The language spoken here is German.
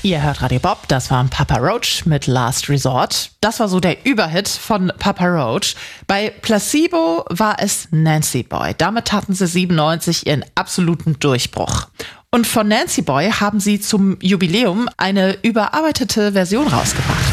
Ihr hört Radio Bob, das war Papa Roach mit Last Resort. Das war so der Überhit von Papa Roach. Bei Placebo war es Nancy Boy. Damit hatten sie 97 ihren absoluten Durchbruch. Und von Nancy Boy haben sie zum Jubiläum eine überarbeitete Version rausgebracht.